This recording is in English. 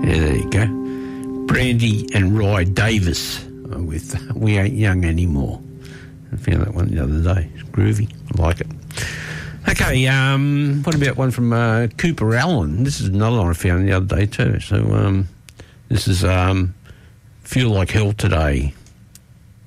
Yeah, there you go. Brandy and Rye Davis with We Ain't Young Anymore. I found that one the other day. It's groovy. I like it. Okay, what about one from Cooper Allen? This is another one I found the other day too. So this is Feel Like Hell Today.